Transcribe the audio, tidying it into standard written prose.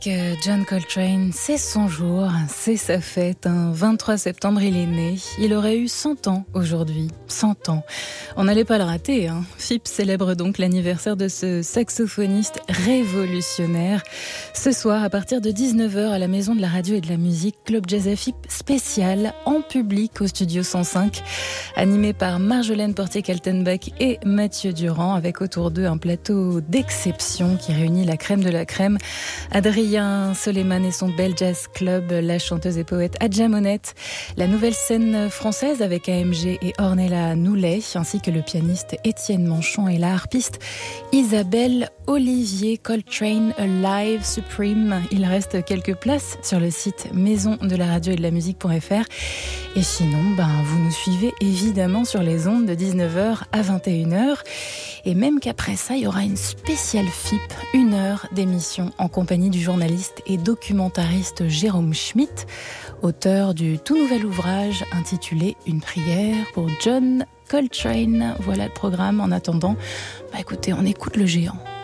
avec John Coltrane, c'est son jour, c'est sa fête. Un 23 septembre, il est né. Il aurait eu 100 ans aujourd'hui. 100 ans. On n'allait pas le rater, hein. FIP célèbre donc l'anniversaire de ce saxophoniste révolutionnaire. Ce soir, à partir de 19h, à la Maison de la Radio et de la Musique, Club Jazz FIP spécial en public au Studio 105, animé par Marjolaine Portier-Kaltenbach et Mathieu Durand, avec autour d'eux un plateau d'exception qui réunit la crème de la crème. Adrien Soleiman et son Bell Jazz Club, la chanteuse et poète Adja Monette, la nouvelle scène française avec AMG et Ornella Noulet, ainsi que le pianiste Étienne Manchon et la harpiste Isabelle Olivier. Coltrane Live Supreme. Il reste quelques places sur le site maison de la radio et de la musique.fr. Et sinon, vous nous suivez évidemment sur les ondes de 19h à 21h. Et même qu'après ça, il y aura une spéciale FIP, 1 heure d'émission en compagnie du journaliste et documentariste Jérôme Schmitt, auteur du tout nouvel ouvrage intitulé Une prière pour John Coltrane. Voilà le programme. En attendant, écoutez, on écoute le géant.